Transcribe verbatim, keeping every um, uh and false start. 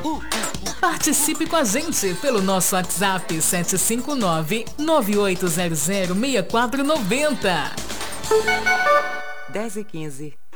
Participe com a gente pelo nosso WhatsApp sete cinco nove, nove oito zero zero, seis quatro nove zero. dez e quinze.